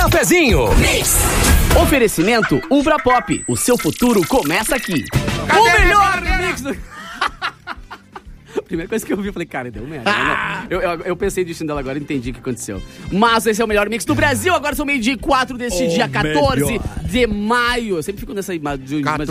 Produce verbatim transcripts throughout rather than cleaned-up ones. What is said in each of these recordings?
Cafezinho. Mix. Oferecimento Ubra Pop. O seu futuro começa aqui. Cadê o melhor mix do... Primeira coisa que eu vi, eu falei, cara, deu merda. Ah! Eu, eu, eu pensei no dela agora, entendi o que aconteceu. Mas esse é o melhor mix do Brasil. Agora são meio-dia e quatro deste oh, dia quatorze melhor. de maio. Eu sempre fico nessa imagem de maio.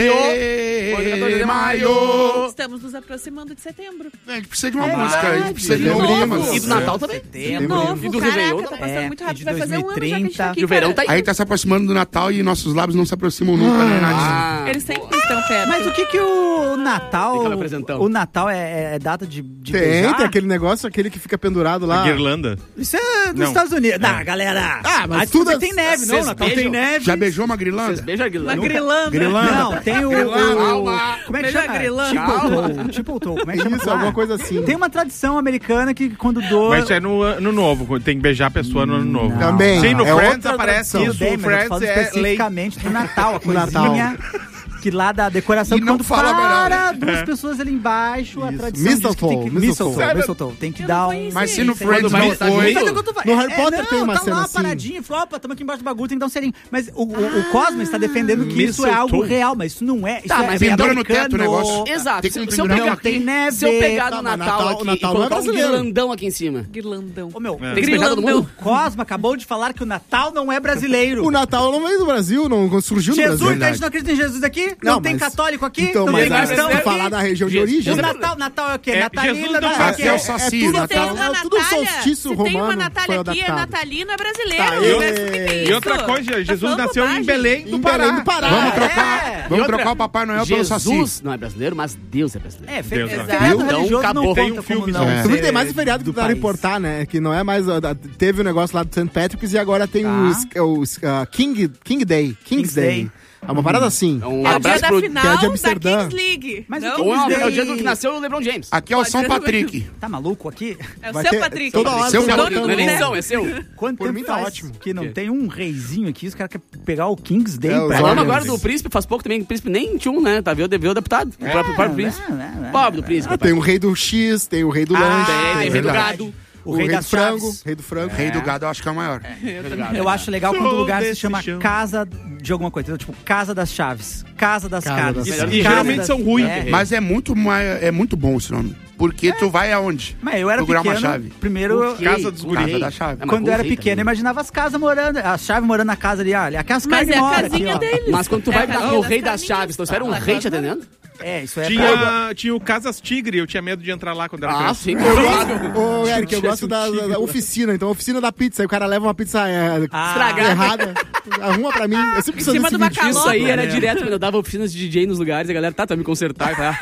quatorze de maio. Estamos nos aproximando de setembro. A gente precisa de uma é música, a gente precisa de um rimas. E do Natal também. De novo, e do caraca, Réveillon. tá passando é, muito rápido. Vai dois mil e trinta, fazer um ano já que a gente tá aqui, E o verão tá aí. Aí tá se aproximando do Natal e nossos lábios não se aproximam nunca, né, Nath? Ah, Eles sempre estão perto. Mas o que que o Natal... O Natal é, é data de, de Tem, beijar? tem aquele negócio, aquele que fica pendurado lá. A guirlanda. Isso é dos Não. Estados Unidos. É. Ah, galera. Ah, mas tudo tudo- tem neve, não? Vocês Natal beijam? tem neve. Já beijou uma grilanda? Beija a Uma guirlanda. grilanda. Grilanda. Não, tem o... Calma. Como é que Melhor chama? grilanda. Triple toe. Triple toe. Como é que chama? Isso, Ah, alguma coisa assim. Tem uma tradição americana que quando doa... Mas isso é no ano novo, tem que beijar a pessoa no ano novo. Também. Sim, no É Friends outra aparece tradição. isso, Tudo bem, o mas eu tô Friends falando é lei. especificamente do Natal, a O Natal. coisinha que lá da decoração, E que não quando fala para melhor. duas pessoas ali embaixo, a Isso. tradição diz que tem que... Mistletoe, mistletoe. Mistletoe, mistletoe. Tem que Eu dar não um... conhecia. Mas se no Isso aí. Friends Quando vai não estar foi... junto? Sabe quando tu vai? No Harry É, Potter não, tem uma tá cena lá assim. paradinho, flopa, estamos aqui embaixo do bagulho, tem que dar um serinho. Mas o, o, o Cosmo está defendendo que isso é Mistletoe. algo real, mas isso não é. Isso Tá, é mas bem pendura no americano. teto o negócio. Exato. Tem Se, que se eu pendurar pegar, Não tem neve. se eu pegar Tá, no mas Natal, Natal- aqui Natal e não é colocar um brasileiro. guirlandão aqui em cima. Guirlandão. Ô, meu, Tem que se beijar todo mundo? o Cosmo acabou de falar que o Natal não é brasileiro. O Natal não veio do Brasil, não surgiu no Jesus, Brasil. a gente não acredita em Jesus aqui? Não, Não, tem mas- católico aqui? Então, não mas tem a- cristão se aqui? falar da região de origem... O Natal, Natal é o quê? É, Natalina, Jesus não não é o Aqui quê? é o é Saci, tudo- Natal. Tem uma É tudo Natália. solstício Se tem uma romano Natália foi aqui, é adaptado. natalino, é brasileiro. Tá, Não eu- é que que é E isso? outra coisa, Tá Jesus falando nasceu bobagem. em Belém do Em Pará. Belém do Pará. Vamos trocar, É. vamos outra, trocar o Papai Noel pelo Saci. Jesus não é brasileiro, mas Deus é brasileiro. É, fe- Deus, é, né? feriado Então, religioso acabou. não Tem conta um como filme não. É. Também ser tem mais um feriado que do dá pra país. importar, né? Que não é mais... ó, da- Teve o negócio lá do Saint Patrick's e agora tem Tá. os, os uh, King, King Day. King's King's Day. Day. É uma parada assim. É um É o dia abraço da pro... final que é de da Amsterdã. Kings League. Mas Não? o Ou é, King's é o Day- dia do que nasceu o LeBron James. Aqui é o Pode São ser Patrick. Tá maluco aqui? É o Vai seu ter Patrick. toda hora Seu tem Patrick. colocando- Não é nem são, é seu. Quanto Por tempo mim tá faz ótimo. que não Que? tem um reizinho aqui, os caras querem pegar o King's Day É, os pra... Falando Olha, agora mas- do príncipe, faz pouco também, o príncipe nem tinha um, né? Tá vendo? Deveu adaptado. O próprio, o próprio príncipe. é, é, é. Pobre do príncipe. Ah, tem o rei do X, tem o rei do Ah, lanche, Tem, tem rei do verdade. gado. O rei das do frango, chaves. rei do frango. Rei do gado eu acho que é o maior. Eu acho legal quando o lugar se desse chama chão. Casa de alguma coisa. Então, tipo, Casa das Chaves. Casa das Casa Carnes. das E, Chaves. e Casa geralmente das- são ruins. É. Mas é muito, mai- é muito bom esse nome. Porque tu vai aonde? Mas eu era Procurar uma pequeno, chave. primeiro... eu- Casa dos Casa guris. da chave. É, mas Quando eu era com rei pequeno, eu também. imaginava as casas morando, a chave morando na casa ali, olha, aquelas Mas carnes é a moram aqui, casinha ó. deles. Mas quando tu É vai a dar casinha o das rei das casinhas. chaves, tu espera um Ah, rei te claro. atendendo? É, isso é... Tinha, tinha o Casas Tigre, eu tinha medo de entrar lá quando era Ah, criança. sim. Eu claro. gosto, ô, Eric, eu Tinha gosto um da, tigre. da oficina. Então, a oficina da pizza. Aí o cara leva uma pizza é, Ah, errada, arruma pra mim. Eu sempre preciso Em cima desse do vídeo. bacalhau. Isso aí era É. direto quando eu dava oficinas de D J nos lugares, a galera, tá, tá me consertar. Eu falei,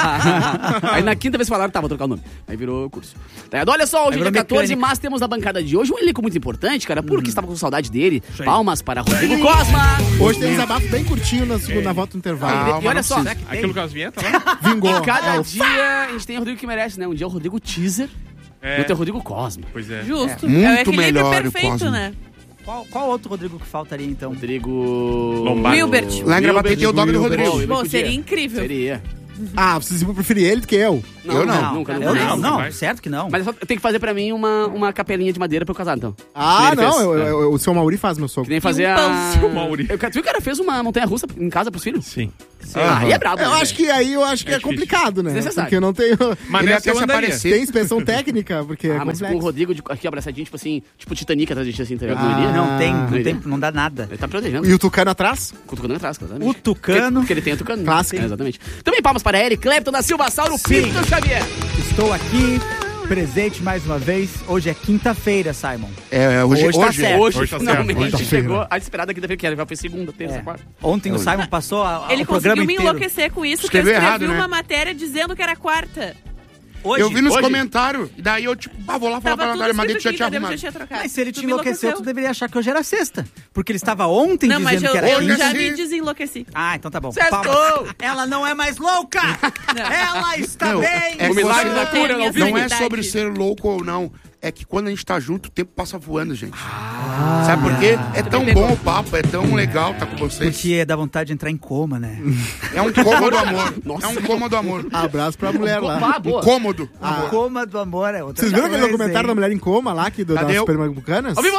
aí na quinta vez falaram, tá, vou trocar o nome. Aí virou curso. Tá, olha só, hoje é virou dia quatorze, mecânica. mas temos na bancada de hoje um elenco muito importante, cara, porque estava com saudade dele. Palmas para Rodrigo Cosma. Hoje tem um desabafo bem curtinho na, segunda, na volta do intervalo. Ah, E olha só, Aquilo com as vinhetas lá? Vingou. e cada É, o- dia a gente tem o Rodrigo que merece, né? Um dia é o Rodrigo Teaser, É. e outro é o Rodrigo Cosma. Pois é. Justo. É. É o Muito equilíbrio melhor o perfeito, Cosmo. né? Qual, qual outro Rodrigo que faltaria, então? Rodrigo... Lombardi. Wilbert. Lá em Gravataí tem o dog do Wilbert. Rodrigo. Bom, Bom, podia. seria incrível. Seria. Ah, vocês vão preferir ele do que eu. Eu não. Nunca, eu nunca. não, não, vai. certo que não. Mas só tem que fazer pra mim uma, uma capelinha de madeira pra eu casar, então. Ah, Ele não. fez. eu- eu- eu- o seu Mauri faz, meu Que sogro. nem fazer um a... pão. Seu Mauri. Eu, tu viu que o cara fez uma montanha-russa em casa pros filhos? Sim. Ah, aí é brabo. Eu né, acho que aí eu acho que É é, difícil. complicado, né? Desnecessário. Porque eu não tenho. Mas Ele nessa até eu se andaria. aparecer. Tem inspeção técnica, porque é Ah, mas com o complexo. Rodrigo de- aqui abraçadinho, tipo assim, tipo Titanic atrás de gente assim, tá ligado? Ah. Não iria? Não tem, não, iria. tem, não dá nada. Ele tá protegendo. E o Tucano atrás? Com o Tucano atrás, exatamente. O Tucano. Porque, porque ele tem o Tucano. Clássico. É, exatamente. Também palmas para Eric Clapton da Silva Sauro, Sim. Pinto Xavier. Estou aqui, presente mais uma vez. Hoje é quinta-feira, Simon. É, hoje, Hoje tá hoje, certo. Hoje, Hoje tá finalmente, certo. Hoje tá chegou feira. a esperada quinta-feira, que era, já foi segunda, terça, É. quarta. Ontem o Simon passou a, a, Ele o programa conseguiu me inteiro. enlouquecer com isso, Escreveu que eu errado, escrevi né? uma matéria dizendo que era quarta. Hoje, eu vi nos Hoje? comentários. E daí eu, tipo, ah, vou lá falar pra Tava tudo Natália, mas escrito ele já aqui, tinha entendeu? arrumado. Já tinha trocado. Mas se ele te Tu me enlouqueceu, tu deveria achar que hoje era sexta. Porque ele estava ontem Não, mas dizendo eu, que era eu Hoje é já quinta. sim. me desenlouqueci. Ah, então tá bom. Sextou! Palmas. Ela não é mais louca! Ela está Não, bem! é O milagre que da você- cura, Tem não essa Não é sanidade. sobre ser louco ou não. É que quando a gente tá junto, o tempo passa voando, gente. Sabe por quê? É tão bom o papo, é tão legal estar com vocês. Porque dá vontade de entrar em coma, né? É um cômodo amor. Nossa. É um cômodo amor. Abraço pra mulher lá. Ah, boa. Um cômodo. A coma do amor é outra Vocês viram aquele coisa, documentário da hein? mulher em coma lá, que do, Cadê das eu? Supermacucanas? Ao vivo!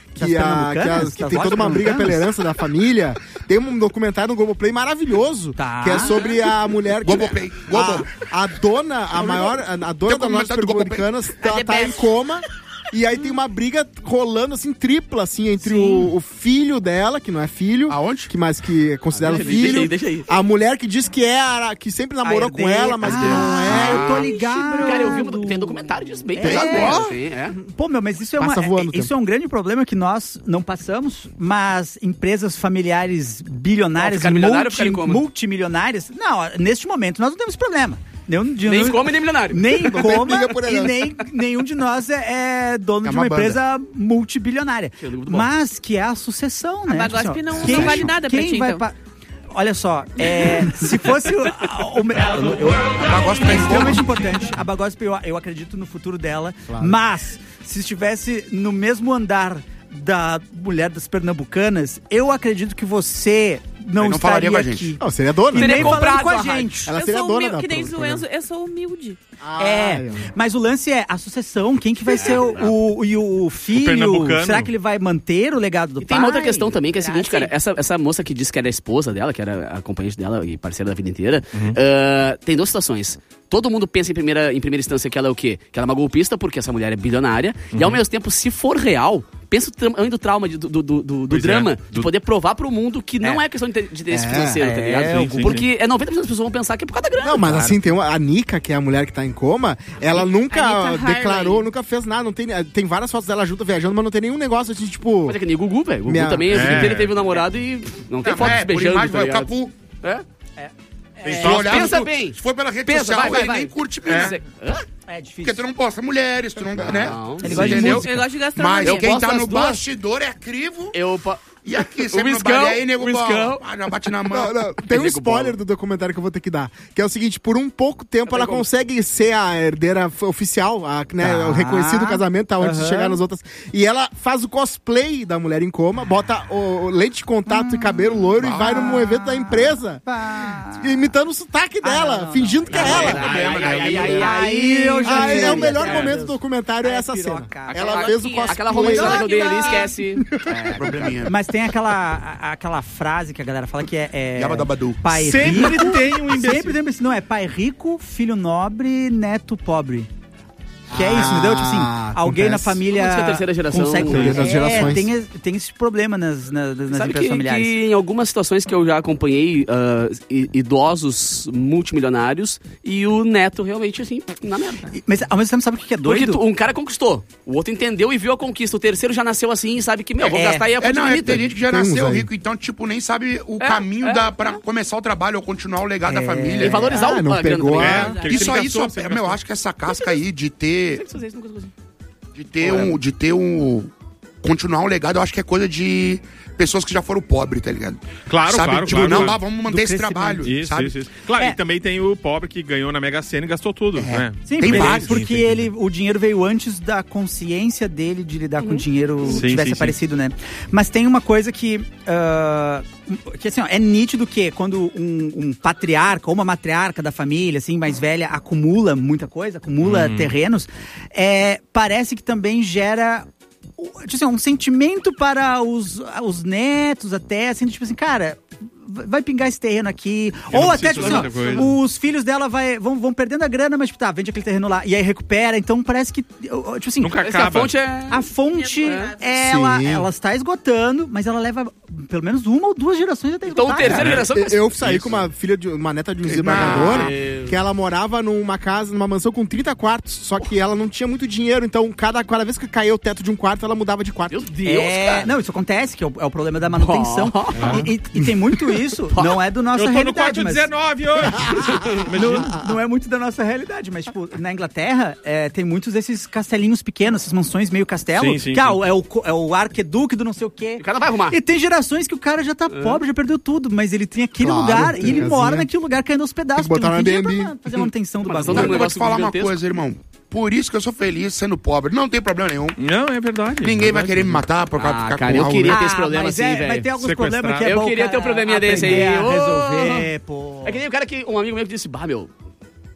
que, a, que, as- que Das tem toda uma briga pela pernambucanas? herança da família. Tem um documentário no Globoplay maravilhoso, Tá. que é sobre a mulher... que- Globoplay, Globo. A, a dona, a maior, a, a dona Tem um das lojas documentário do Globoplay. americanas A tá, The tá em Best. coma. E aí tem uma briga rolando, assim, tripla, assim, entre o, o filho dela, que não é filho. Aonde? Que mais que é considera deixa- filho. deixa aí, deixa aí. A mulher que diz que é, a- que sempre namorou com herdeira. ela, mas que Ah, não é. eu tô ligado. Cara, eu vi um, tem documentário disso bem É. pesado. Ó. Tem, é. Pô, meu, mas isso é, Passa uma, voando o é- isso é um grande problema que nós não passamos, mas empresas familiares bilionárias, Não, ficar milionário ou ficar em coma? multimilionárias, não, neste momento nós não temos problema. Nenhum de Nem nós- come, nem milionário. Nem tem coma briga por e herança. nem nenhum de nós é, é dono É de uma uma banda. empresa multibilionária. Eu digo muito bom. Mas que é a sucessão, né? Bagospe Tipo assim, ó, não- quem- não vale nada pra quem ti, vai então. pa- Olha só, é, se fosse o, o, eu- eu- Bagospe tá é em coma. extremamente importante. A Bagospe, eu, eu acredito no futuro dela. Mas, se estivesse no mesmo andar da mulher das pernambucanas, eu acredito que você não, Aí não falaria estaria com a gente. aqui. Não, seria dona. E Teria nem falando comprado com a a rádio. gente. Ela eu seria sou dona humilde, da que nem pro- diz o Enzo, eu sou humilde. É, mas o lance é a sucessão. Quem que vai ser o, o, e o filho? pernambucano. Será que ele vai manter o legado do E pai? tem uma outra questão também, que é a seguinte, Ah, cara. sim. Essa, essa moça que disse que era a esposa dela, que era a acompanhante dela e parceira da vida inteira, ah, tem duas situações. Todo mundo pensa em primeira, em primeira instância que ela é o quê? Que ela é uma golpista, porque essa mulher é bilionária. E ao mesmo tempo, se for real, pensa o tamanho do trauma, de- do, do, do, do Pois é, drama, de do- poder provar pro mundo que não é, questão de, ter- de interesse financeiro, tá é, ligado? sim, sim, Porque é noventa por cento das pessoas vão pensar que é por causa da grana. Não, mas cara. assim, tem uma, a Nika, que é a mulher que tá em coma, ela nunca Anitta declarou, Harley. nunca fez nada. Não tem, tem várias fotos dela junto viajando, mas não tem nenhum negócio assim, tipo. Mas é que nem o Gugu, velho. O Gugu Minha- também, a vida É. inteira teve um namorado e não tem Não, fotos é, por beijando, imagem, tá vai, o ligado? Capu. É? Se tu olhar, Pensa tu- bem. Se for pela rede Pensa, social, vai, vai, ele vai. nem curte mesmo. Cê- Hã? É difícil. Porque tu não posta mulheres, tu não, né? Não. Ele gosta de Entendeu? música. Eu gosto de Mas gastronomia. quem gosto tá das no duas. bastidor é crivo. Eu... pa- E aqui, O sempre no Viscão, baile aí, nego o Viscão. bom. Ah, não, bate na mão. Não, não, tem um Nego spoiler bola. do documentário que eu vou ter que dar. Que é o seguinte, por um pouco tempo Tá ela bem, como- consegue ser a herdeira f- oficial, a, né, Tá. o reconhecido casamento, tá, antes de Aham. chegar nas outras. E ela faz o cosplay da mulher em coma, bota o, o leite de contato e cabelo loiro e vai num evento da empresa, Pá. imitando o sotaque dela, não, não, fingindo que é ela. Ai, ai, ai, ai, ai. Aí eu já Aí é o vi. melhor É, momento Deus. do documentário é Ai, essa cena. piroca. Ela Aquela fez o loquinha. cosplay. Aquela romântica que eu dei ali, esquece. Probleminha. Mas tem aquela, a- aquela frase que a galera fala que é... é Yabadabadu. pai Sempre rico... tem um imbecil. Sempre tem um imbecil. Não, é pai rico, filho nobre, neto pobre. Que é isso, entendeu? Tipo assim, Ah, alguém na acontece. família Como diz que é a terceira geração, consegue... teoria das É, gerações. tem, tem esse problema nas, nas, nas Sabe empresas que, familiares. que em algumas situações que eu já acompanhei ah, i- idosos multimilionários e o neto realmente assim, na merda. E- Mas ao mesmo tempo, sabe o que que é Porque doido? tu- um cara conquistou, o outro entendeu e viu a conquista, o terceiro já nasceu assim e sabe que, meu, vou É. gastar aí a É, fonte não, é, infinita. tem gente que já Tem uns nasceu aí. rico, então, tipo, nem sabe o É, caminho é, da, pra começar o trabalho ou continuar o legado da família. E valorizar Ah, o não a grana pegou também. a- É. Aquele Isso que aí, gastou, só, você meu, eu gastou. acho que essa casca aí de ter, Sempre fazer isso, nunca fazer. de ter um, de ter um, continuar um legado, eu acho que é coisa de pessoas que já foram pobres, tá ligado? Claro, sabe? claro, Tipo, claro, não, claro. bah, vamos manter esse crescimento. trabalho, Isso, sabe? isso, isso. Claro, É. e também tem o pobre que ganhou na Mega Sena e gastou tudo, né? Sim, Tem porque, vários. porque Sim, sim, sim. ele, o dinheiro veio antes da consciência dele de lidar com o dinheiro Sim, tivesse sim, sim. aparecido, né? Mas tem uma coisa que, ah, que assim, ó, é nítido que quando um, um patriarca ou uma matriarca da família, assim, mais velha, acumula muita coisa, acumula Uhum. terrenos, é, parece que também gera tipo assim, um sentimento para os, os netos até, assim, tipo assim, cara, vai pingar esse terreno aqui. Eu Ou não até, preciso tipo assim, de muita ó, coisa. os filhos dela vai, vão, vão perdendo a grana, mas, tipo, tá, vende aquele terreno lá. E aí recupera. Então parece que, tipo assim, Nunca Parece que a acaba. fonte é... a fonte, Exato. ela, Sim. ela está esgotando, mas ela leva pelo menos uma ou duas gerações até Então, esgotar. terceira cara. geração... Eu, eu saí Isso. com uma filha de uma neta de um desembargador Deus. que ela morava numa casa, numa mansão com trinta quartos, só que ela não tinha muito dinheiro, então cada, cada vez que caía o teto de um quarto, ela mudava de quarto. Meu Deus, É, cara. não, isso acontece, que é o, é o problema da manutenção. E, e- e tem muito isso, não é do nossa Eu tô no realidade, quarto mas... dezenove hoje. Não, não é muito da nossa realidade, mas, tipo, na Inglaterra, é, tem muitos desses castelinhos pequenos, essas mansões meio castelo, Sim, sim, que ah, sim. é, o, co- é o arqueduque do não sei o quê. O cara vai arrumar. E tem gerações que o cara já tá pobre, já perdeu tudo, mas ele tem aquele Claro, lugar tem e ele casinha. mora naquele lugar caindo aos pedaços. Tem que botar porque não no tem dinheiro Airbnb. pra fazer a manutenção do Mas bagulho. não- Eu vou te negócio falar uma gigantesco. coisa, irmão. Por isso que eu sou feliz sendo pobre. Não tem problema nenhum. Não, é verdade. Ninguém vai Verdade. querer me matar por causa de Ah, ficar cara, com eu algo, queria né? ter esse problema mas assim, é, velho. Mas tem alguns Sequestrar. problemas que é Eu bom queria o ter um cara probleminha desse aí. aprender a Ô! resolver, pô. É que nem o cara que... Um amigo meu que disse, bah, meu...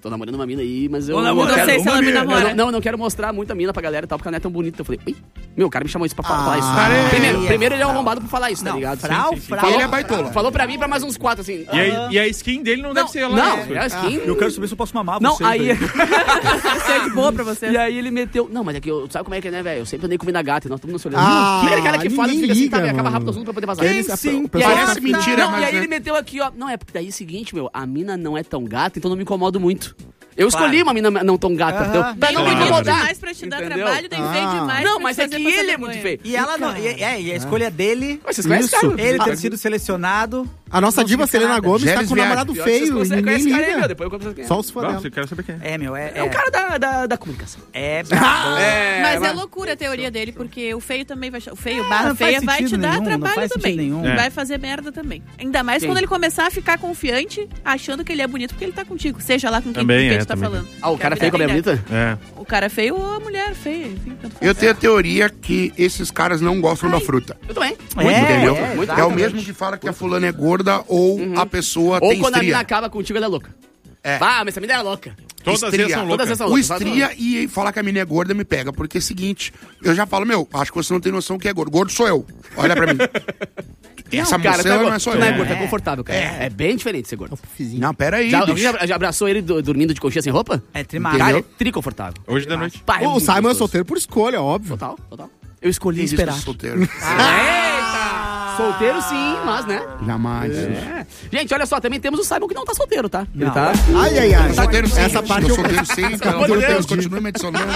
tô namorando uma mina aí, mas eu Não, não, não quero... sei se ela me Eu namora. não, não, não quero mostrar muito a mina pra galera e tal, porque ela não é tão bonita. Eu falei, ui, meu, o cara me chamou isso pra falar, Ah, falar isso. cara, primeiro, é- primeiro ele é um arrombado pra falar isso, tá Não, ligado? frau, Sim, sim, sim. frau. Falou, Ele é baitola. falou pra mim pra mais uns quatro, assim. E a, e a skin dele não, deve ser lá. Não, né? é a skin. Eu quero saber se eu posso mamar Não, você. aí... Isso é de boa pra você. E aí ele meteu... Não, mas é que eu... Sabe como é que é, né, velho? Eu sempre andei comendo a gata e nós estamos nos olhando. Ah, Quem é aquele cara que fala e ninguém fica assim, tá, liga, acaba mano. rápido o assunto pra poder vazar? Eles- sim. o pessoal E aí- Parece mentira, não, mas e aí é. ele meteu aqui, ó. Não, é porque daí é o seguinte, meu, a mina não é tão gata, então não me incomodo muito. Eu Claro. escolhi uma mina não tão gata, Aham. entendeu? Pra não me Nem Claro. bonito incomodar. demais pra te dar Entendeu? trabalho, nem feio Ah. demais Não, pra mas te é fazer que passar ele é vergonha. muito feio. E ela não. E, é, e a escolha dele. Vocês conhecem esse Isso. cara? Ele ter sido selecionado. A nossa não diva significa Selena nada. Gomes tá Gélis com um Viagem. namorado Pior que vocês feio e conhecem- ninguém conhecem esse cara aí, meu, liga. depois eu conto quem é. Só os fãs Vamos, dela. eu quero saber quem é. É, meu, é. É o cara da, da, da comunicação. É brabo. É, Mas é loucura a teoria dele, porque o feio também vai... O feio, barra não faz feia, vai te sentido dar nenhum, não trabalho faz também. sentido nenhum. É. Vai fazer merda também. Ainda mais Quem? quando ele começar a ficar confiante, achando que ele é bonito porque ele tá contigo. Seja lá com quem, Também com quem é, tu tá também. falando. Ah, o Que cara a feio com a vida mulher tem bonita? É. O cara feio ou a mulher feia, enfim, tanto faz. Eu tenho a teoria que esses caras não gostam da fruta. Eu também. É, Entendeu? é, É, o exatamente. mesmo que fala que a fulana é gorda ou a pessoa Ou tem quando a mina estria. acaba contigo, ela é louca. É. Ah, mas essa mina é louca. Todas Estria. elas são Todas loucas. essas são O loucas. estria e falar que a mina é gorda me pega, porque é o seguinte, eu já falo, meu, acho que você não tem noção que é gordo. Gordo sou eu. Olha pra mim. Essa Cara, moça tá, não é só tu eu. não é gordo, É. é confortável, cara. É, bem diferente ser gordo. Não, pera aí, Já, bicho. alguém já, já abraçou ele do- dormindo de conchinha sem roupa? É trimado. Cara, é triconfortável. Hoje da noite. Pá, é O muito Simon é gostoso. solteiro por escolha, óbvio. Total, total. Eu escolhi Quem disse que eu esperar. sou solteiro. Eita! Solteiro sim, mas né? Jamais. É. Gente, olha só, também temos o Simon que não tá solteiro, tá? Ele Não. tá... Ai, ai, ai. Solteiro sim. Essa parte eu eu... solteiro sim. Pelo amor amor de de Deus. Deus, continue me adicionando.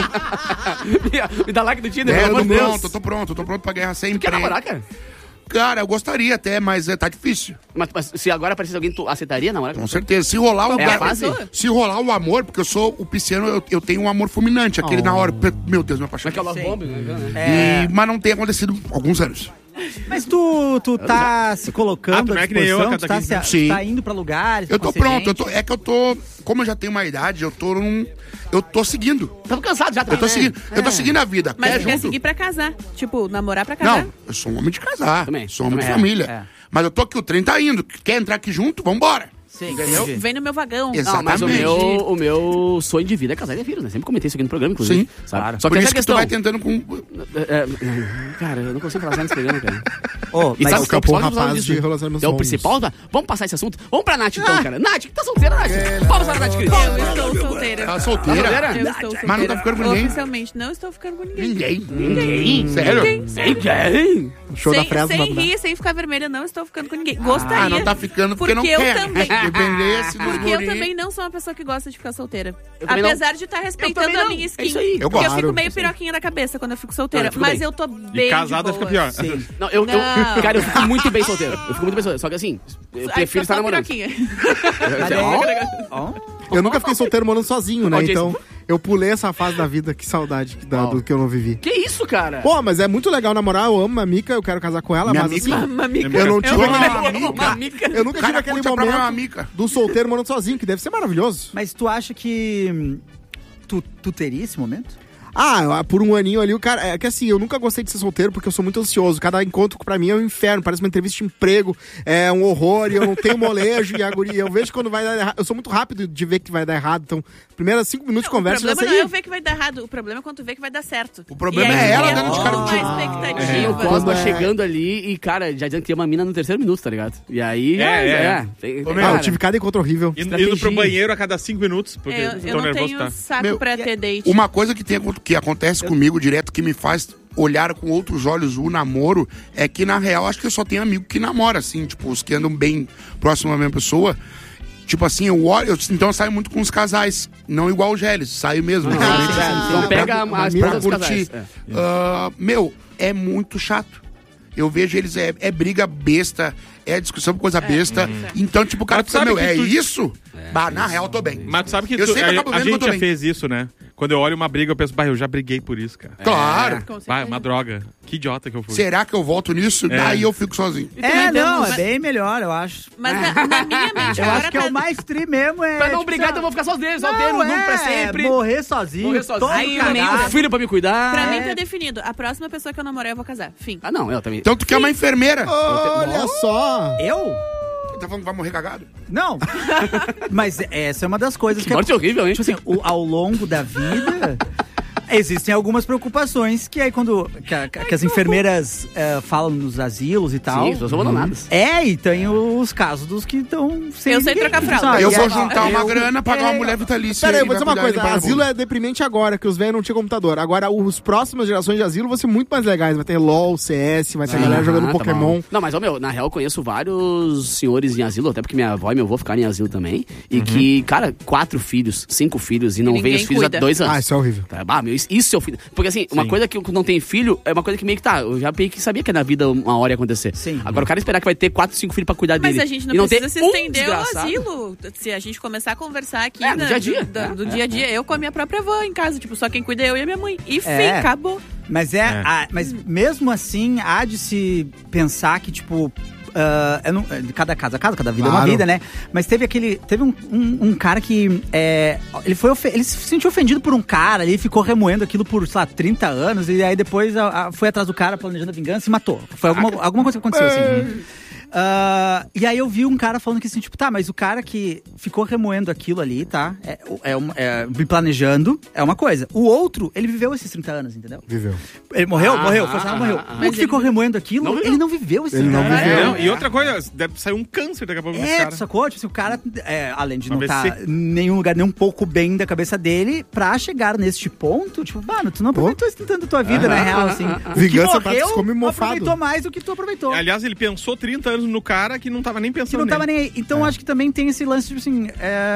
Me dá like do Tinder, É, pelo eu amor tô de Deus. pronto, eu tô pronto, eu tô pronto pra guerra Tu sempre. quer namorar, cara? Cara, eu gostaria até, mas é, tá difícil. Mas, mas se agora aparecesse alguém, tu aceitaria namorar? Com certeza. Se rolar o É a gar- fase? se rolar o amor, porque eu sou o pisciano, eu, eu tenho um amor fulminante. Aquele na hora, pe- meu Deus, me Mas apaixonei. que é o Love Bomb, né? É. E- mas não tem acontecido há alguns anos. Mas tu, tu tá se Ah, colocando tu não à é que nem eu, disposição, a tu cada tá, quinze se, minutos. tá indo pra lugares. Eu pra tô conhecer pronto, eu tô, gente. é que eu tô. Como eu já tenho uma idade, eu tô num. Eu tô seguindo. Tamo cansado já Eu também, tô né? seguindo. Eu tô seguindo a vida. Mas Quer tu quer junto? seguir pra casar. Tipo, namorar pra casar. Não, eu sou um homem de casar. Também, Sou um homem de também. família. É, é. Mas eu tô aqui, o trem tá indo. Quer entrar aqui junto? Vambora. Sim, Entendeu? entendi. Vem no meu vagão. Exato. Não, mas o Exatamente. meu, o meu sonho de vida é casar e ter filhos, né? Sempre comentei isso aqui no programa, inclusive. Sim. Sabe? Claro. Só que Por essa isso que questão... tu vai tentando com. É, é, cara, eu não consigo falar nesse programa, cara. Ô, E mas sabe o o que é o capô principal rapaz disso? de relacionamentos É o longos. principal, tá? Vamos passar esse assunto? Vamos pra Nath, então, cara. Nath, que tá solteira, Nath? Vamos para a Nath, querida. Eu estou solteira. Ela é Tá solteira. solteira? Eu estou solteira. Mas não tá ficando com ninguém? Oficialmente, não estou ficando com ninguém. Ninguém. Ninguém. Sério? Ninguém. Show sem, da Fresno. sem vai- rir, sem ficar vermelha, não estou ficando com ninguém. Gostaria. Ah, não tá ficando porque, Porque não eu quer. também. Dependesse dos Porque eu guri. também não sou uma pessoa que gosta de ficar solteira. Eu também Apesar de estar respeitando também a não. minha É skin. isso aí. Eu Porque eu gosto. fico meio piroquinha da cabeça quando eu fico solteira. Não, eu fico mas bem. eu tô bem. E casada de fica boa. pior. Sim. Não, eu, eu, Não. cara, eu fico muito bem solteiro. Eu fico muito bem solteiro. Só que assim, eu Aí prefiro fica estar só namorando. piroquinha. Mas Ó, aí- Ó, Eu nunca fiquei solteiro morando sozinho, né? Audiência. Então, eu pulei essa fase da vida. Que saudade que dá, Ó. do que eu não vivi. Que isso, cara? Pô, mas é muito legal namorar. Eu amo a Mica, eu quero casar com ela, Minha mas amiga? assim... Mamica. Eu não tive Eu aquele... amo Uma amiga. Eu nunca tive Cara, aquele curte a própria momento amiga. do solteiro morando sozinho, que deve ser maravilhoso. mas tu acha que hum, tu, tu teria esse momento? Ah, por um aninho ali, o cara... É que assim, eu nunca gostei de ser solteiro porque eu sou muito ansioso. Cada encontro pra mim é um inferno, parece uma entrevista de emprego, é um horror, e eu não tenho molejo, e a guria... Eu vejo quando vai dar errado. Eu sou muito rápido de ver que vai dar errado, então, primeiros cinco minutos de Não, conversa, o já problema sei... não é eu ver que vai dar errado. O problema é quando tu vê que vai dar certo. O problema E aí é ela cria dando de cara uma contigo. expectativa. E o Cosma É. chegando ali e, cara, já dizendo que tem uma mina no terceiro minuto, tá ligado? E aí, já, É, é. é. Tem- Ô, tem- meu, Ah, eu cara, tive cada encontro horrível. Indo, Estratégia. indo pro banheiro a cada cinco minutos, porque É, eu, eu eu tô não nervoso, tenho tá? saco Meu, pra ter date. Uma coisa que, tem, que acontece comigo direto, que me faz olhar com outros olhos o namoro, é que, na real, acho que eu só tenho amigo que namora, assim, tipo, os que andam bem próximo da mesma pessoa. Tipo assim, eu olho, eu- então eu saio muito com os casais, não igual o Gélis, saio mesmo. realmente, sim, assim, sim. Então pra- pega pra- as pra esposas dos curtir. casais, Ah, meu, é muito chato. Eu vejo eles, é, é briga besta, é discussão por coisa besta. Então, tipo, o cara Mas pensa, sabe meu, que é tu- isso? Bah, na real, eu tô bem. Mas tu sabe que Eu tu- sempre a, acabo a vendo que eu gente tô já bem. fez isso, né? Quando eu olho uma briga, eu penso, bah, eu já briguei por isso, cara. Claro. Com Bah, certeza. uma droga. Que idiota que eu fui. Será que eu volto nisso? É. Daí eu fico sozinho. E também É, não, temos- é bem melhor, eu acho. Mas na, na minha mente Eu agora acho que é tá- o mais tri mesmo é... Pra não tipo, brigar, assim, então eu vou ficar solteiro, não, solteiro, nunca é, pra sempre. Morrer sozinho, Morrer sozinho, todo Aí, também, cagado. um filho pra me cuidar. Pra É. mim tá definido. A próxima pessoa que eu namorar, eu vou casar. Fim. Ah, não, eu também. Então tu quer uma enfermeira? Olha só! Eu? Tá falando que vai morrer cagado? Não. Mas essa é uma das coisas que... Que morte horrível, hein? Tipo assim, o- ao longo da vida... Existem algumas preocupações que aí quando que, a- que as enfermeiras eh, falam nos asilos e tal. Sim, as pessoas abandonadas. É, e tem os casos dos que estão sem Eu sei ninguém, trocar fralda. sabe? eu E vou aí, juntar eu- uma grana, pagar uma é, mulher vitalícia. Pera aí, eu e vou dizer vai uma cuidar coisa. de Asilo vagabundo. é deprimente agora, que os velhos não tinham computador. Agora, os próximas gerações de asilo vão ser muito mais legais. Vai ter LOL, C S, vai ter a galera jogando Ah, tá Pokémon. bom. Não, mas, ó, meu, na real eu conheço vários senhores em asilo, até porque minha avó e meu avô ficaram em asilo também. E que, cara, quatro filhos, cinco filhos, e não E vem os ninguém filhos cuida. há dois anos. Ah, isso é horrível. Tá, bah, meu, isso, isso é o fim. Porque assim, uma Sim. coisa que não tem filho é uma coisa que meio que tá. Eu já meio que sabia que na vida uma hora ia acontecer. Sim. Agora o cara esperar que vai ter quatro, cinco filhos pra cuidar Mas dele. a gente não e não precisa ter se um estender ao desgraçado. asilo. Se a gente começar a conversar aqui É, no da- dia a dia. do, da- É, do é, dia a dia, eu com a minha própria avó em casa. Tipo, só quem cuida é eu e a minha mãe. E fim, É. acabou. Mas é, É. ah, mas mesmo assim, há de se pensar que, tipo. ah, eu não- cada casa é casa, cada vida é uma Claro. vida, né? Mas teve aquele. Teve um, um, um cara que. É, ele, foi ofe- ele se sentiu ofendido por um cara, ele ficou remoendo aquilo por, sei lá, trinta anos, e aí depois a- a- foi atrás do cara planejando a vingança e matou. Foi alguma, alguma coisa que aconteceu assim. Ah, e aí eu vi um cara falando que assim, tipo, tá, mas o cara que ficou remoendo aquilo ali, tá? É, é, um- é, me planejando, é uma coisa. O outro, ele viveu esses trinta anos, entendeu? Viveu. Ele morreu? Ah, morreu, ah, foi, ah, morreu. ah, ah. O Mas que ficou remoendo aquilo, Não viveu. ele não viveu esses Ele não trinta anos. viveu. Não, e outra coisa, deve sair um câncer daqui a pouco desse É, cara. tu sacou? Tipo assim, o cara, é, além de Uma não estar vez em nenhum lugar nem um pouco bem da cabeça dele, pra chegar neste ponto, tipo, mano, tu não aproveitou esse tanto da tua vida, na real, assim. O que Vingança pra morreu, tu come mofado. aproveitou mais do que tu aproveitou. Aliás, ele pensou trinta anos no cara que não tava nem Que pensando não tava nele. nem aí. Então, acho que também tem esse lance, tipo assim,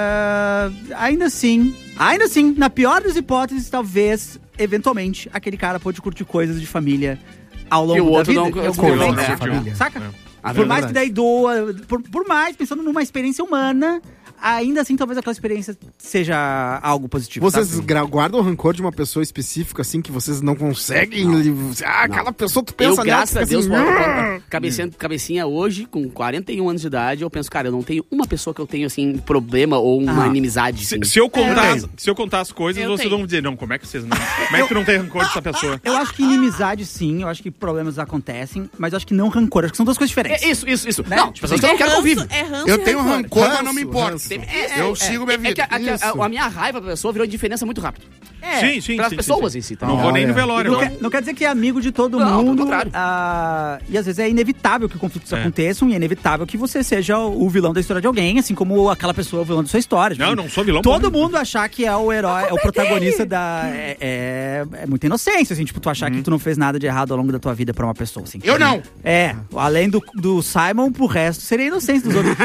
é, ainda assim, ainda assim, na pior das hipóteses, talvez, eventualmente, aquele cara pode curtir coisas de família ao longo E o da outro vida. não em algum curtiu, momento, né? Família. Saca? Ah, Por mais verdade. que daí doa, por, por mais, pensando numa experiência humana, ainda assim, talvez aquela experiência seja algo positivo. Vocês sabe? gra- guardam rancor de uma pessoa específica, assim, que vocês não conseguem... li- Ah, aquela pessoa, tu pensa Eu, nela, graças tu a fica Deus, assim, quando- "Ah". quando- cabecinha, cabecinha hoje, com quarenta e um anos de idade, eu penso, cara, eu não tenho uma pessoa que eu tenho, assim, problema ou uma Ah. inimizade. Se, assim. se eu contar, É. se eu contar as coisas, Eu vocês tenho. vão dizer, não, como é que vocês não. Como é que tu não tem rancor dessa pessoa? Eu acho que inimizade, sim. Eu acho que problemas acontecem. Mas eu acho que não rancor. Acho que são duas coisas diferentes. É isso, isso, isso. Né? Não, Tipo pessoas assim, que eu não quero ranço, convívio. é ranço Eu e tenho rancor, mas não me Ranço, importa. ranço. É, Eu é, sigo minha é que vida. a, a- a- Isso. a minha raiva da pessoa virou indiferença muito rápido. É. sim, sim. Pelas sim, pessoas sim, em si, sim. tá? Não vou nem no Olha. velório Não agora. quer, não quer dizer que é amigo de todo Não, pelo mundo. contrário. ah, e às vezes é inevitável que conflitos É. aconteçam e é inevitável que você seja o, o vilão da história de alguém, assim como aquela pessoa é o vilão da sua história. Não, Tipo, não sou vilão. Todo pô. mundo achar que é o herói, é o protagonista da. É, é, é muita inocência, assim, tipo, tu achar Uhum. que tu não fez nada de errado ao longo da tua vida pra uma pessoa, assim. Eu não. É, além do, do Simon, pro resto seria inocência dos outros.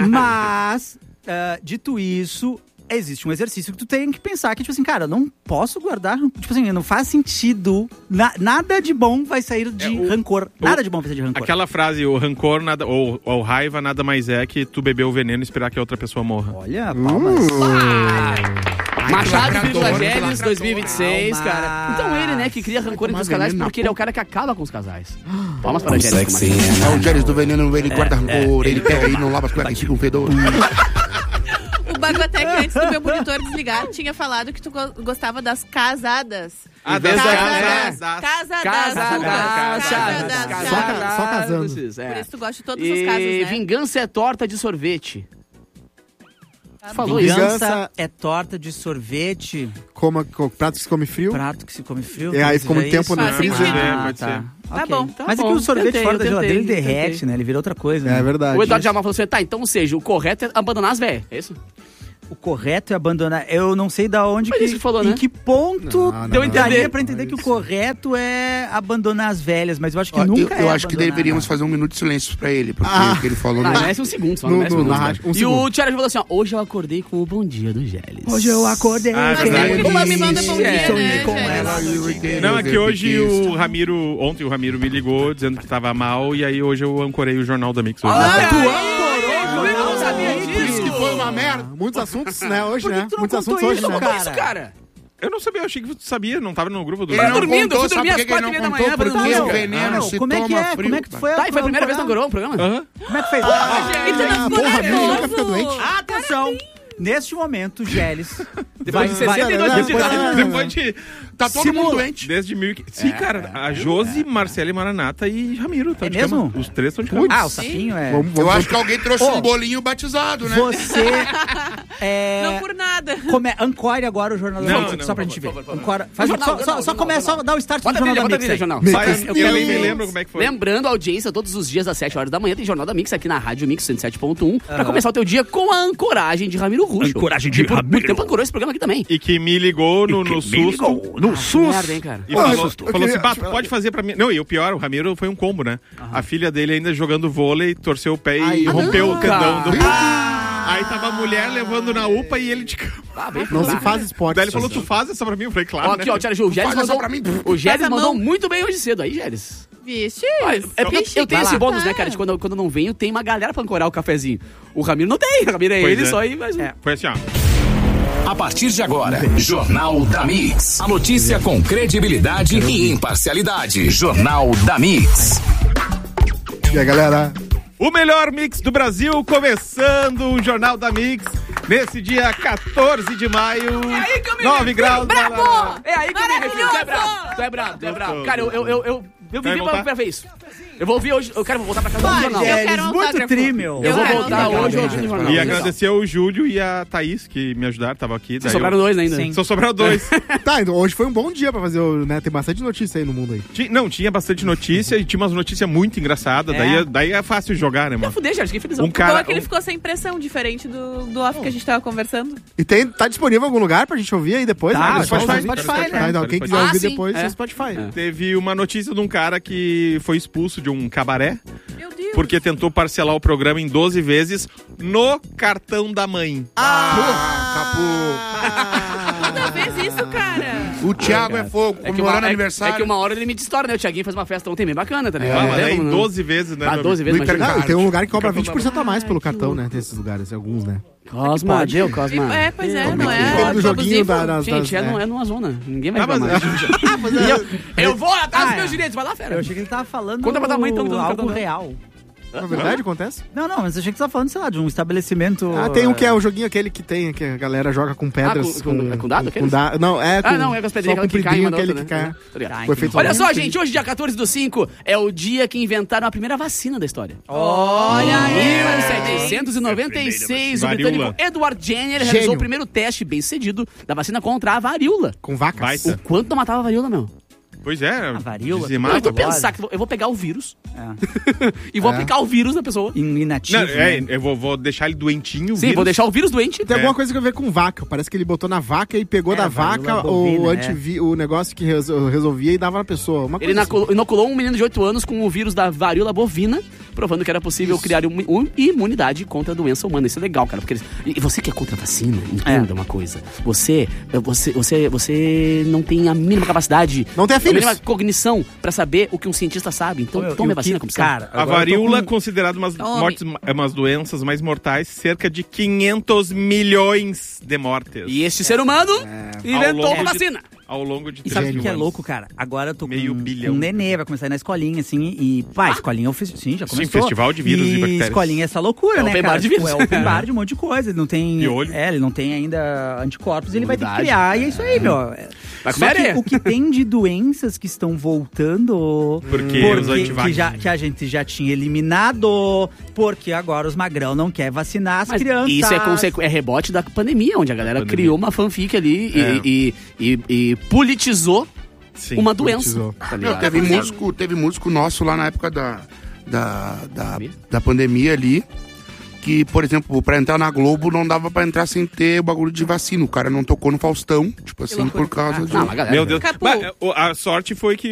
Mas, ah, dito isso, existe um exercício que tu tem que pensar que, tipo assim, cara, eu não posso guardar. Tipo assim, não faz sentido. Na- nada de bom vai sair de É, o- rancor. Nada de bom vai sair de rancor. Aquela frase, o rancor nada, ou, ou raiva nada mais é que tu beber o veneno e esperar que a outra pessoa morra. Olha, palmas. Machado de lacrador, Flageles lacrador. dois mil e vinte e seis, Palmas. cara. Então ele, né, que cria rancor entre tomar os casais veneno na porque ele é o cara que acaba com os casais. Palmas para Gélis. É o Gélis do veneno, ele guarda rancor, ele pega e não lava as cuecas e fica um fedor. O Baguatec, antes do meu monitor desligar, tinha falado que tu go- gostava das casadas. Ah, das Casadas. casadas. Casadas. Casadaças, Casadas. Só ca- só casando. Por É. isso tu gosta de todos os casos, E né? vingança é torta de sorvete. Tá Falou bom. isso. Vingança Vingança- é torta de sorvete, Coma, co- prato que se come frio. prato que se come frio. É, aí talvez ficou muito seja tempo isso. no Faz freezer. sentido. É, Ah, pode tá. ser. Tá Ok. bom, tá Mas é que bom. o sorvete Tentei, fora da eu geladeira ele tentei, derrete, tentei. né? Ele vira outra coisa. É né? verdade. O Eduardo Jamal falou assim, tá, então, ou seja, o correto é abandonar as velhas, é isso? O correto é abandonar. Eu não sei da onde Mas que, isso que falou, em né? que ponto Não, não, Deu a não. entender. daria pra entender que o correto é abandonar as velhas, mas eu acho que Ó, nunca eu, eu é acho que abandonar. deveríamos fazer um minuto de silêncio pra ele, porque Ah. o que ele falou Não, não. merece um segundo, só No- não merece no- um minuto. na né? rádio, um e segundo. o Thiago falou assim, ó, hoje eu acordei com o bom dia do Gélis. Hoje eu acordei. Ah, é Mas verdade. sempre uma me manda bom dia, É, né, sonhei com Gélis? ela. Não, é que hoje o Ramiro, ontem o Ramiro me ligou dizendo que tava mal e aí hoje eu ancorei o Jornal da Mix. Hoje. Ah, tu aí, ancorou, eu não sabia Por isso que foi uma merda. Muitos assuntos, né, hoje, Por que né? tu não Muitos contou assuntos hoje, isso, né? cara? isso, cara? Eu não sabia, eu achei que tu sabia, não tava no grupo do Ele Tá não dormindo, eu contou, fui dormir sabe às por que que ele quatro e meia não da manhã, contou? pra Porque dormir. o veneno Não, se como é que toma é? frio. Como é que tu foi? Tá, e foi a primeira vez que programa? inaugurou o programa? Aham. Como é que fez? Ah, E tu não ficou porra, Mimi nunca fica nervoso? doente. Atenção! Neste momento, Gélis Depois de vai- sessenta e dois vai- anos de depois- idade. Depois de... Tá todo Simula. mundo doente. Desde mil... e- Sim, cara. A Josi, Marcela e Maranata e Ramiro. Tá É de mesmo? cama. Os três estão de cama. Ah, o sapinho é... Vamos, Eu vamos, acho que alguém trouxe Ô. um bolinho batizado, né? Você é... Não por nada. Come... Ancore agora o Jornal da Não, Mix, não, só pra por gente ver. favor, por favor. Ancora... Faz... Jornal, só jornal, só, só jornal, começa, jornal. só dá o start do Bota a Jornal trilha, da bota a Mix trilha, aí. jornal. Vai, Eu eu quero nem me ver. lembro como é que foi. Lembrando a audiência, todos os dias às sete horas da manhã tem Jornal da Mix aqui na Rádio Mix cento e sete ponto um pra começar o teu dia com a ancoragem de Ramiro Russo. Ancoragem de Que por Ramiro. muito tempo ancorou esse programa aqui também. E que me ligou no, no susto. No SUS. Merda, hein, cara. E Pô, falou, eu falou queria- assim, Bato, pode fazer pra mim. Não, e o pior, o Ramiro foi um combo, né? A filha dele ainda jogando vôlei, torceu o pé Ai, e rompeu não, o tendão do. cara. Aí tava a mulher levando na U P A e ele de cama. Ah, bem Não se claro. faz esporte. Daí ele falou, tu faz essa pra mim? Eu falei, claro, Ó, né? aqui, ó, Tiago Gil, o Gélis Faz essa mandou, pra mim. o Gélis Faz a mandou mão. muito bem hoje cedo aí, Gélis. Vixe. Olha, é porque Vixe, eu tenho vai esse lá. bônus, né, Tá. cara, de quando, quando eu não venho, tem uma galera pra ancorar o cafezinho. O Ramiro não tem, o Ramiro é Pois ele é. só e mais um. Foi assim, ó. A partir de agora, Jornal da Mix. A notícia com credibilidade e imparcialidade. Jornal da Mix. E aí, galera? O melhor mix do Brasil, começando o Jornal da Mix, nesse dia quatorze de maio, aí que eu me nove refiro. graus. Bravo! É aí que eu me refiro. Tu é Maravilhoso! brabo, tu é brabo, tu é brabo. Gostoso. Cara, eu, eu, eu, eu, eu Vai vivi pra, voltar? pra ver isso. Eu vou ouvir hoje, eu quero voltar pra casa do Vai, jornal. Eu Gélis, quero um muito autógrafo. tri, meu. Eu vou quero voltar autógrafo. hoje ouvindo o jornal. E Legal. agradecer ao Júlio e a Thaís, que me ajudaram, estavam aqui. daí Sobraram eu... dois ainda. Sim. Só sobraram dois. Tá, então hoje foi um bom dia pra fazer o. Né, tem bastante notícia aí no mundo aí. Tinha- não, tinha bastante notícia e tinha umas notícias muito engraçadas. É. Daí, é- daí é fácil jogar, né, Eu mano? fudei, Gélis, fiquei felizão. Um Bom cara. é que ele um- ficou sem pressão, diferente do, do off que a gente tava conversando. E tem, tá disponível em algum lugar pra gente ouvir aí depois? Tá, né? é só Spotify. usar o Spotify, Tá, né? então, quem quiser Ah, ouvir sim, depois, é. é Spotify. Teve uma notícia de um cara que foi expulso de um cabaré Meu Deus. porque tentou parcelar o programa em doze vezes no cartão da mãe. Ah, Toda vez isso, cara. O Thiago é fogo, É que, comemorando uma, é, aniversário. é que uma hora ele me distorce, né? O Thiaguinho fez uma festa ontem bem bacana, tá ligado? Ah, mas É, é em mano. doze vezes, né? Ah, meu doze amigo? vezes, No imagina. Não, e tem um lugar que cobra Cartão vinte da por cento a mais Ai, pelo que cartão, louco. né? Tem esses lugares, alguns, né? Cosma, deu, Cosma. É, pois é, Como não é é. que tem do joguinho abusivo. da, das, Gente, é, das- no- é numa zona. Ninguém vai Ah, mas- reclamar. E eu, eu vou atrás dos Ah, meus é. direitos, vai lá, fera. Eu achei que ele tava falando Conta pra tua mãe, então, que eu não quero algo dar. real. Na verdade, acontece? Não, não, mas eu achei que você tava falando, sei lá, de um estabelecimento... Ah, tem um que é o joguinho aquele que tem, que a galera joga com pedras. Ah, com- com- é com dado, com, aqueles? da- Não, é com, Ah, não, é com as pedrinhas só que caem uma compridinho, da aquele outra, que né? cai. Tá ligado. Tá, O efeito Olha lento. só, gente, hoje, dia quatorze do cinco, é o dia que inventaram a primeira vacina da história. Olha aí. Em setecentos e noventa e seis, o Varíola. britânico Edward Jenner Gênio. realizou o primeiro teste bem sucedido da vacina contra a varíola. Com vacas. Vai, O quanto não matava a varíola, meu? Pois é. A varíola? dizimado. Eu vou agora. pensar que eu vou pegar o vírus É. e vou É. aplicar o vírus na pessoa. In- Inativo, Não, é, né? eu vou, vou deixar ele doentinho. Sim, vírus. vou deixar o vírus doente. Tem É. alguma coisa que a ver com vaca. Parece que ele botou na vaca e pegou É, da varíola vaca bovina, o, é. antivi- o negócio que resol- resolvia e dava na pessoa. Uma Ele coisa assim. inoculou, inoculou um menino de oito anos com o vírus da varíola bovina, provando que era possível criar um- um- imunidade contra a doença humana. Isso é legal, cara. Porque eles- e você que é contra a vacina, entenda É. uma coisa. Você, você, você, você não tem a mínima capacidade, Não tem a filhos. mínima cognição pra saber o que um cientista sabe. Então Eu- tome eu a vacina que- como você cara, A agora eu tô varíola é com- considerada umas, Tome. mortes, umas doenças mais mortais, cerca de quinhentos milhões de mortes. E este ser humano inventou Ao uma longo de- vacina. Ao longo de E sabe o três que que é mil louco, anos. cara? Agora eu tô com Meio bilhão. um nenê, vai começar a ir na escolinha, assim, e... Pá, escolinha é o fe- Sim, já Sim, começou. festival de vírus e bactérias. escolinha é essa loucura, É né, open cara? bar de vírus. Tipo, é open bar de um monte de coisa. Ele não tem... Piolho. É, ele não tem ainda anticorpos, ele vai ter que Imunidade. criar, e é isso aí, meu. Vai Só comer que areia. o que tem de doenças que estão voltando... Porque os porque antivax. que, já, que a gente já tinha eliminado, porque agora os magrão não quer vacinar as Mas crianças. isso é, consequ... é rebote da pandemia, onde a galera Pandemia. criou uma fanfic ali e, É. e, e- e politizou Sim. uma doença. politizou. Tá Meu, ligado? teve músico, teve músico nosso lá na época da, da, da, da pandemia ali, que, por exemplo, pra entrar na Globo não dava pra entrar sem ter o bagulho de vacina. O cara não tocou no Faustão, tipo assim, loucura. por causa de... Não, mas galera, Meu Deus. Capu. Mas, o- a sorte foi que